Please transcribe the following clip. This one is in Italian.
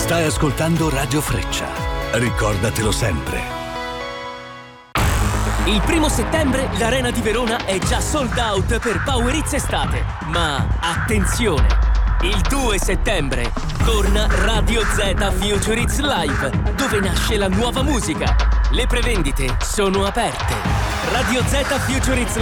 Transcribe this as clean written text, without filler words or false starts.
Stai ascoltando Radio Freccia. Ricordatelo sempre. Il 1° settembre l'Arena di Verona è già sold out per Power Hits Estate. Ma attenzione! Il 2 settembre torna Radio Z Future Hits Live, dove nasce la nuova musica. Le prevendite sono aperte. Radio Z Future Hits